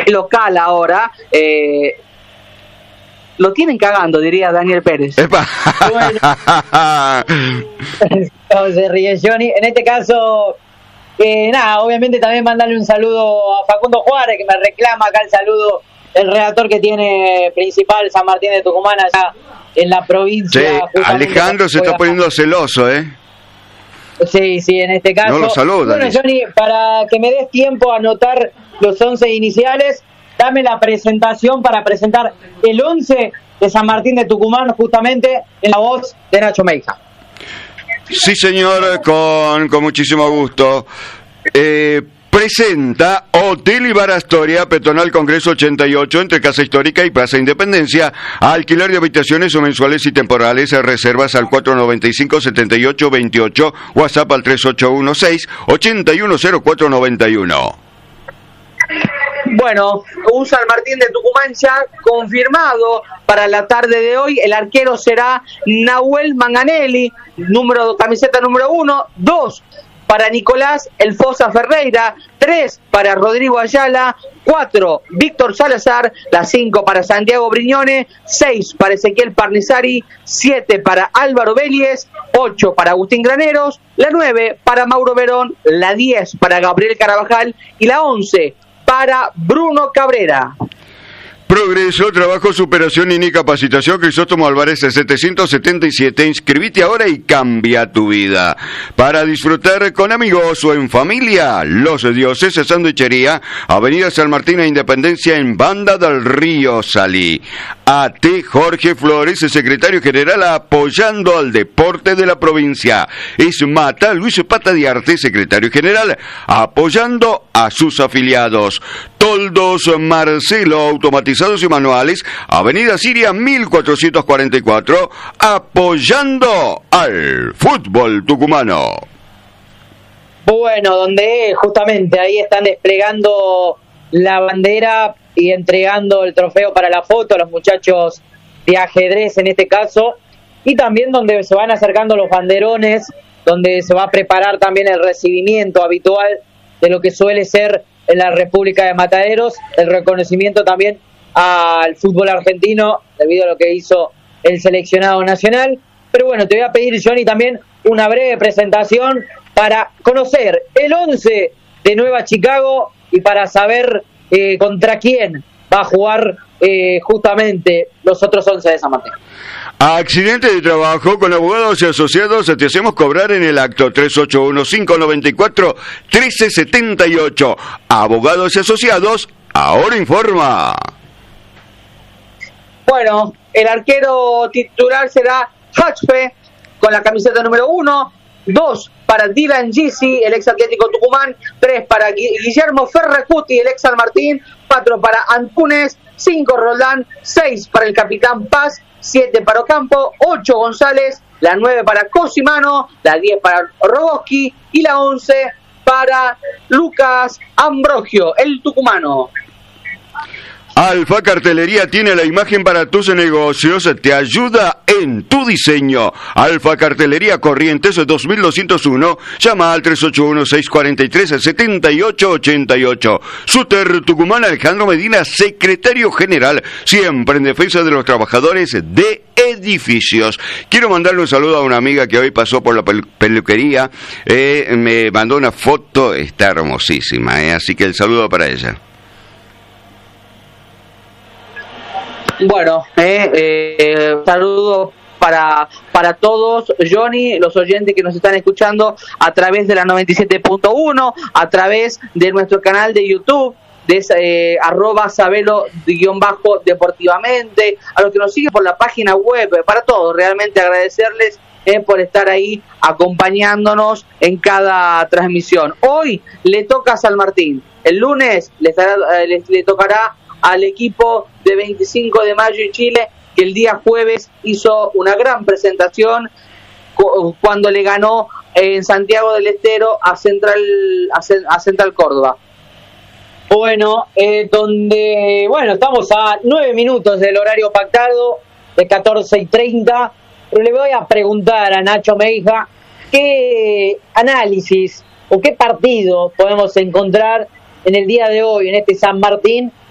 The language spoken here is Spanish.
local ahora. Lo tienen cagando, diría Daniel Pérez. Bueno, ¿cómo se ríe Johnny? En este caso, nada, obviamente también mandarle un saludo a Facundo Juárez, que me reclama acá el saludo, el redactor que tiene principal San Martín de Tucumán allá en la provincia. Sí, Alejandro se está poniendo celoso, Sí, en este caso. No lo saludan. Bueno, Johnny, para que me des tiempo a anotar los 11 iniciales, dame la presentación para presentar el 11 de San Martín de Tucumán, justamente en la voz de Nacho Meija. Sí, señor, con muchísimo gusto. Presenta Hotel Ibar Astoria, Peatonal Congreso 88, entre Casa Histórica y Plaza Independencia. Alquiler de habitaciones o mensuales y temporales. Reservas al 495-7828. WhatsApp al 3816-810491. Bueno, un San Martín de Tucumán ya confirmado para la tarde de hoy. El arquero será Nahuel Manganelli, camiseta número 1, 2 para Nicolás El Fosa Ferreira, 3 para Rodrigo Ayala, 4 Víctor Salazar, la 5 para Santiago Briñone, 6 para Ezequiel Parnizari, 7 para Álvaro Vélez, 8 para Agustín Graneros, la 9 para Mauro Verón, la 10 para Gabriel Carabajal y la 11 para Bruno Cabrera. Progreso, trabajo, superación y capacitación. Crisóstomo Álvarez 777. Inscribite ahora y cambia tu vida. Para disfrutar con amigos o en familia, Los Dioses Sandwichería, Avenida San Martín e Independencia en Banda del Río Salí. A.T. Jorge Flores, secretario general, apoyando al deporte de la provincia. Esmata Luis Pata de Arte, secretario general, apoyando a sus afiliados. Toldos Marcelo, automatizados y manuales, Avenida Siria 1444, apoyando al fútbol tucumano. Bueno, donde justamente ahí están desplegando la bandera y entregando el trofeo para la foto a los muchachos de ajedrez en este caso, y también donde se van acercando los banderones, donde se va a preparar también el recibimiento habitual de lo que suele ser en la República de Mataderos, el reconocimiento también al fútbol argentino debido a lo que hizo el seleccionado nacional. Pero bueno, te voy a pedir, Johnny, también una breve presentación para conocer el 11 de Nueva Chicago y para saber contra quién va a jugar justamente los otros 11 de San Martín. Accidente de trabajo con abogados y asociados, te hacemos cobrar en el acto 381-594-1378. Abogados y asociados, ahora informa. Bueno, el arquero titular será Hachpe con la camiseta número 1, 2 para Dylan Gisi, el ex Atlético Tucumán, 3 para Guillermo Ferracuti, el ex San Martín, 4 para Antunes, 5 Roldán, 6 para el capitán Paz, 7 para Ocampo, 8 González, la 9 para Cosimano, la 10 para Rogoski y la 11 para Lucas Ambrogio, el tucumano. Alfa Cartelería tiene la imagen para tus negocios, te ayuda en tu diseño. Alfa Cartelería Corrientes 2201, llama al 381-643-7888. Súter Tucumán, Alejandro Medina, secretario general, siempre en defensa de los trabajadores de edificios. Quiero mandarle un saludo a una amiga que hoy pasó por la peluquería, me mandó una foto, está hermosísima, así que el saludo para ella. Bueno, saludo para todos, Johnny, los oyentes que nos están escuchando a través de la 97.1, a través de nuestro canal de YouTube, de @sabelo_deportivamente, a los que nos siguen por la página web, para todos, realmente agradecerles por estar ahí acompañándonos en cada transmisión. Hoy le toca a San Martín, el lunes le tocará al equipo de 25 de mayo en Chile, que el día jueves hizo una gran presentación cuando le ganó en Santiago del Estero a Central Córdoba. Bueno, estamos a 9 minutos del horario pactado de 14:30, pero le voy a preguntar a Nacho Meija qué análisis o qué partido podemos encontrar en el día de hoy, en este San Martín,